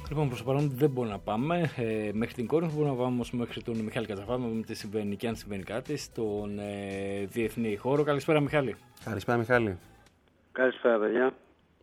Λοιπόν, προς το παρόν δεν μπορούμε να πάμε μέχρι την Κόρινθο, μπορούμε να πάμε όμως μέχρι τον Μιχάλη Κατσαφά, να δούμε τι συμβαίνει και αν συμβαίνει κάτι στον διεθνή χώρο. Καλησπέρα, Μιχάλη. Καλησπέρα, Μιχάλη. Καλησπέρα, παιδιά.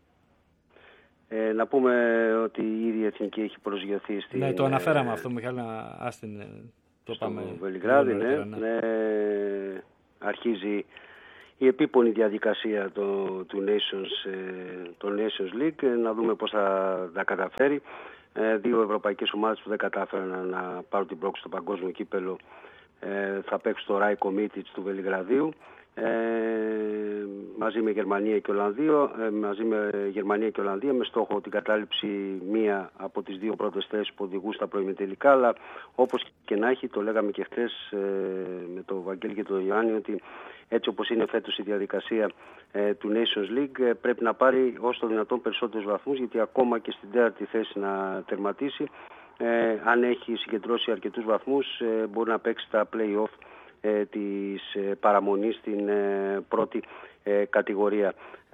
Να πούμε ότι η ίδια εθνική έχει προσγειωθεί στην... Ναι, το αναφέραμε αυτό, Μιχάλη, το πάμε. Στο Βελιγράδι, ναι. Αρχίζει η επίπονη διαδικασία του Nations League, να δούμε πώς θα τα καταφέρει. Δύο ευρωπαϊκές ομάδες που δεν κατάφεραν να πάρουν την πρόκληση στο παγκόσμιο κύπελο θα παίξουν στο Rai Committee του Βελιγραδίου, μαζί με Γερμανία και Ολλανδία, με στόχο την κατάληψη μία από τις δύο πρώτες θέσεις που οδηγούν στα προημιτελικά. Αλλά όπως και να έχει, το λέγαμε και χθες με τον Βαγγέλη και τον Ιωάννη, ότι έτσι όπως είναι φέτος η διαδικασία του Nations League, πρέπει να πάρει όσο το δυνατόν περισσότερους βαθμούς, γιατί ακόμα και στην τέταρτη θέση να τερματίσει, αν έχει συγκεντρώσει αρκετούς βαθμούς, μπορεί να παίξει τα play-off της παραμονής στην πρώτη κατηγορία.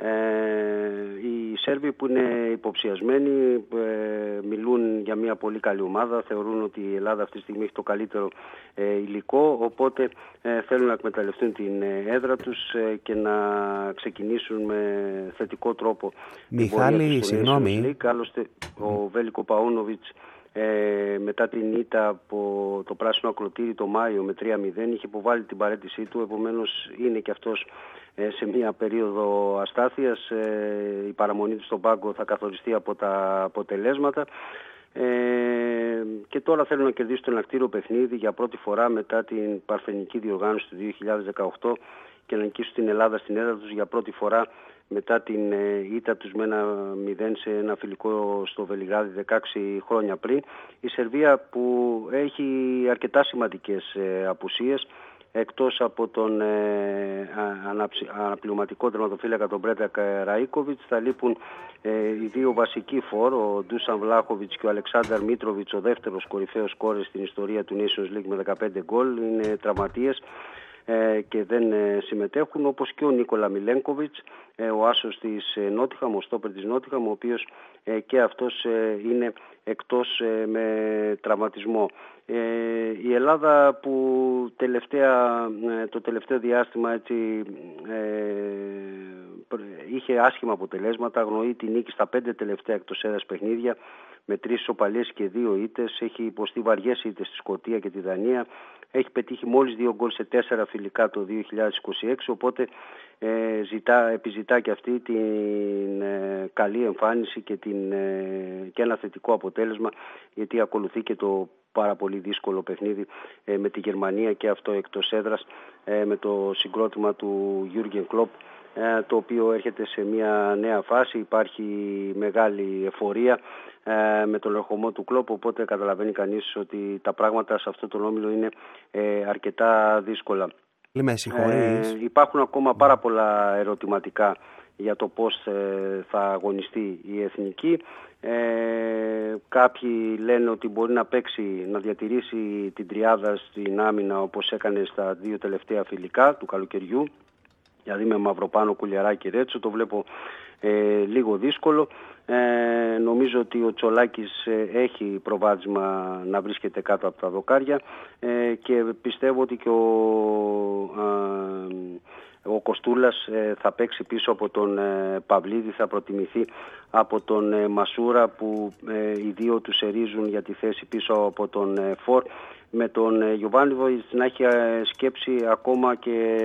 Οι Σέρβοι που είναι υποψιασμένοι μιλούν για μια πολύ καλή ομάδα, θεωρούν ότι η Ελλάδα αυτή τη στιγμή έχει το καλύτερο υλικό, οπότε θέλουν να εκμεταλλευτούν την έδρα τους και να ξεκινήσουν με θετικό τρόπο. Μιχάλη, συγγνώμη. Άλλωστε ο Βέλικο Παούνοβιτς μετά την ήττα από το πράσινο ακροτήρι το Μάιο με 3-0 είχε υποβάλει την παραίτησή του, επομένως είναι και αυτός σε μια περίοδο αστάθειας. Η παραμονή του στον πάγκο θα καθοριστεί από τα αποτελέσματα, και τώρα θέλουν να κερδίσουν το ενακτήριο παιχνίδι για πρώτη φορά μετά την παρθενική διοργάνωση του 2018 και να νικήσουν την Ελλάδα στην έδρα τους για πρώτη φορά μετά την ήττα τους με 1-0 σε ένα φιλικό στο Βελιγράδι 16 χρόνια πριν. Η Σερβία που έχει αρκετά σημαντικές απουσίες, εκτός από τον αναπληρωματικό τερματοφύλακα τον Πρέτακ Ραΐκοβιτς, θα λείπουν οι δύο βασικοί φορ, ο Ντούσαν Βλάχοβιτς και ο Αλεξάνδρ Μίτροβιτς, ο δεύτερος κορυφαίος σκόρερ στην ιστορία του Nations League με 15 γκολ, είναι τραυματίες και δεν συμμετέχουν, όπως και ο Νίκολα Μιλένκοβιτς, ο άσος της Νότιχαμ, ο στόπερ της Νότιχαμ, ο οποίος και αυτός είναι εκτός με τραυματισμό. Η Ελλάδα που το τελευταίο διάστημα έτσι, είχε άσχημα αποτελέσματα, αγνοεί τη νίκη στα 5 τελευταία εκτός έδρας παιχνίδια με 3 ισοπαλίες και 2 ήττες, έχει υποστεί βαριές ήττες στη Σκωτία και τη Δανία, έχει πετύχει μόλις 2 γκολ σε 4 φιλικά το 2026, οπότε επιζητά και αυτή την καλή εμφάνιση και ένα θετικό αποτέλεσμα, γιατί ακολουθεί και το πάρα πολύ δύσκολο παιχνίδι με τη Γερμανία, και αυτό εκτός έδρας, με το συγκρότημα του Γιούργεν Κλοπ, το οποίο έρχεται σε μια νέα φάση. Υπάρχει μεγάλη εφορία με τον ερχομό του Κλοπ, οπότε καταλαβαίνει κανείς ότι τα πράγματα σε αυτό τον όμιλο είναι αρκετά δύσκολα. Υπάρχουν ακόμα πάρα πολλά ερωτηματικά για το πώς θα αγωνιστεί η εθνική. Κάποιοι λένε ότι μπορεί να διατηρήσει την τριάδα στην άμυνα όπως έκανε στα 2 τελευταία φιλικά του καλοκαιριού, δηλαδή με Μαυροπάνο, Κουλιαράκη, Ρέτσο. Το βλέπω λίγο δύσκολο. Νομίζω ότι ο Τσολάκης έχει προβάδισμα να βρίσκεται κάτω από τα δοκάρια, και πιστεύω ότι και ο Κοστούλας θα παίξει πίσω από τον Παυλίδη, θα προτιμηθεί από τον Μασούρα, που οι δύο τους ερίζουν για τη θέση πίσω από τον Φορ, με τον Γιοβάνοβιτς να έχει σκέψει ακόμα και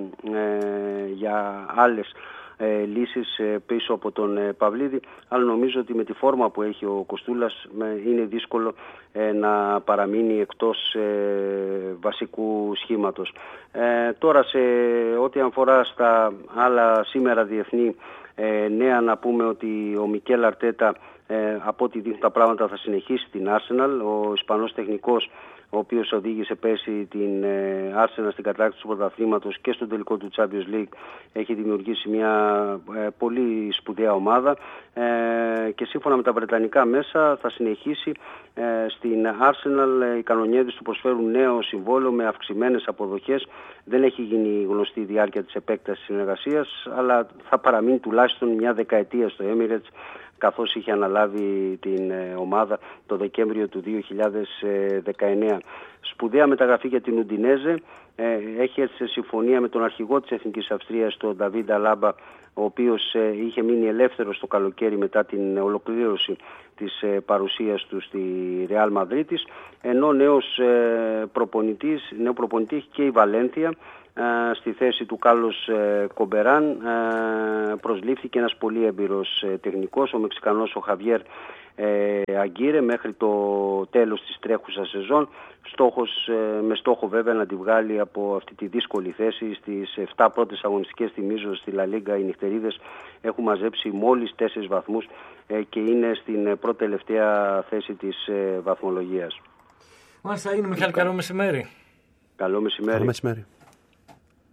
για άλλες λύσεις πίσω από τον Παυλίδη, αλλά νομίζω ότι με τη φόρμα που έχει ο Κοστούλας είναι δύσκολο να παραμείνει εκτός βασικού σχήματος. Τώρα, σε ό,τι αφορά στα άλλα σήμερα διεθνή νέα, να πούμε ότι ο Μικέλ Αρτέτα, από ό,τι δείχνουν τα πράγματα, θα συνεχίσει την Arsenal. Ο Ισπανός τεχνικός, ο οποίος οδήγησε πέρσι την Arsenal στην κατάκτηση του πρωταθλήματος και στον τελικό του Champions League, έχει δημιουργήσει μια πολύ σπουδαία ομάδα, και σύμφωνα με τα βρετανικά μέσα θα συνεχίσει στην Arsenal. Οι κανονιέδες του προσφέρουν νέο συμβόλαιο με αυξημένες αποδοχές. Δεν έχει γίνει γνωστή η διάρκεια της επέκτασης συνεργασίας, αλλά θα παραμείνει τουλάχιστον μια δεκαετία στο Emirates, καθώς είχε αναλάβει την ομάδα το Δεκέμβριο του 2019. Σπουδαία μεταγραφή για την Ουντινέζε. Έχει έρθει σε συμφωνία με τον αρχηγό της Εθνικής Αυστρίας, τον Νταβίντ Αλάμπα, ο οποίος είχε μείνει ελεύθερος το καλοκαίρι μετά την ολοκλήρωση της παρουσίας του στη Ρεάλ Μαδρίτης, ενώ νέο προπονητή έχει και η Βαλένθια. Στη θέση του Κάρλος Κομπεράν προσλήφθηκε ένας πολύ έμπειρος τεχνικός, ο Μεξικανός ο Χαβιέρ Αγκύρε, μέχρι το τέλος της τρέχουσας σεζόν, με στόχο βέβαια να τη βγάλει από αυτή τη δύσκολη θέση. Στις 7 πρώτες αγωνιστικές, θυμίζω, στη Λα Λίγκα οι νυχτερίδες έχουν μαζέψει μόλις 4 βαθμούς και είναι στην πρώτη τελευταία θέση της βαθμολογίας. Μάλιστα, είναι Μιχάλη, καλό μεσημέρι. Καλό μεσημέρι. Καλό μεσημέρι.